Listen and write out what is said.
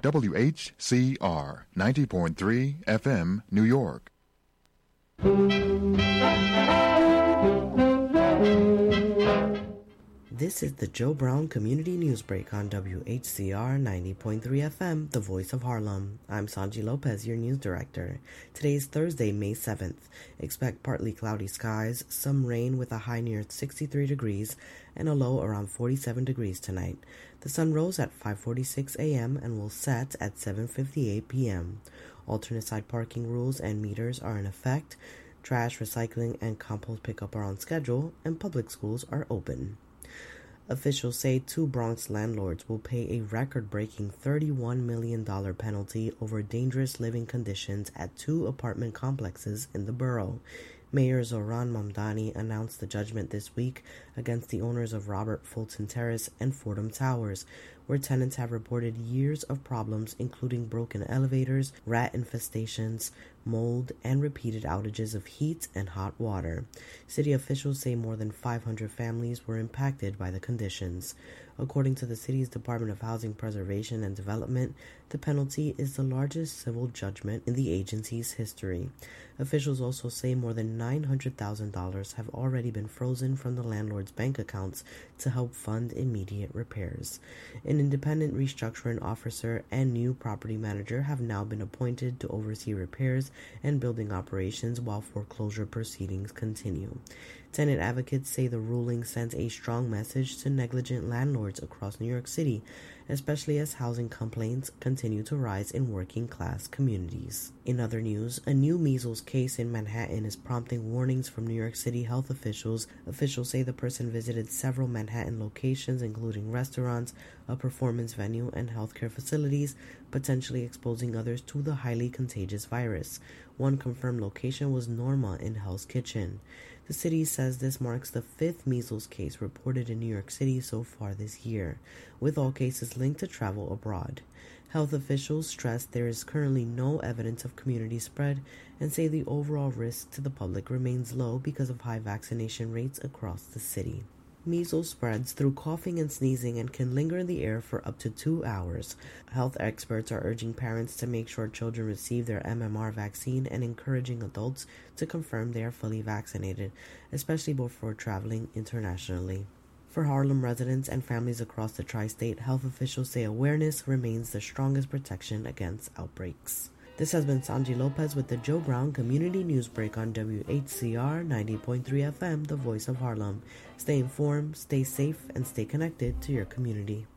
WHCR 90.3 FM, New York. This is the Joe Brown Community News Break on WHCR 90.3 FM, the voice of Harlem. I'm Sanji Lopez, your news director. Today is Thursday, May 7th. Expect partly cloudy skies, some rain with a high near 63 degrees and a low around 47 degrees tonight. The sun rose at 5:46 a.m. and will set at 7:58 p.m. Alternate side parking rules and meters are in effect. Trash, recycling, and compost pickup are on schedule, and public schools are open. Officials say 2 Bronx landlords will pay a record-breaking $31 million penalty over dangerous living conditions at 2 apartment complexes in the borough. Mayor Zohran Mamdani announced the judgment this week against the owners of Robert Fulton Terrace and Fordham Towers, where tenants have reported years of problems including broken elevators, rat infestations, mold, and repeated outages of heat and hot water. City officials say more than 500 families were impacted by the conditions. According to the city's Department of Housing Preservation and Development, the penalty is the largest civil judgment in the agency's history. Officials also say more than $900,000 have already been frozen from the landlord's bank accounts to help fund immediate repairs. An independent restructuring officer and new property manager have now been appointed to oversee repairs and building operations while foreclosure proceedings continue. Tenant advocates say the ruling sends a strong message to negligent landlords across New York City, especially as housing complaints continue to rise in working-class communities. In other news, a new measles case in Manhattan is prompting warnings from New York City health officials. Officials say the person visited several Manhattan locations, including restaurants, a performance venue, and healthcare facilities, potentially exposing others to the highly contagious virus. One confirmed location was Norma in Hell's Kitchen. The city says this marks the 5th measles case reported in New York City so far this year, with all cases linked to travel abroad. Health officials stress there is currently no evidence of community spread and say the overall risk to the public remains low because of high vaccination rates across the city. Measles spreads through coughing and sneezing and can linger in the air for up to 2 hours. Health experts are urging parents to make sure children receive their MMR vaccine and encouraging adults to confirm they are fully vaccinated, especially before traveling internationally. For Harlem residents and families across the tri-state, health officials say awareness remains the strongest protection against outbreaks. This has been Sanji Lopez with the Joe Brown Community News Break on WHCR 90.3 FM, the voice of Harlem. Stay informed, stay safe, and stay connected to your community.